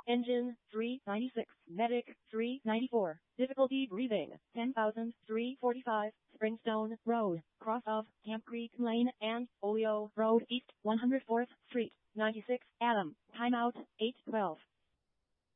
Engine, 396. Medic, 394. Difficulty breathing, 10,345. Springstone Road, cross of Camp Creek Lane and Oleo Road East, 104th Street, 96. Adam, timeout, 8:12.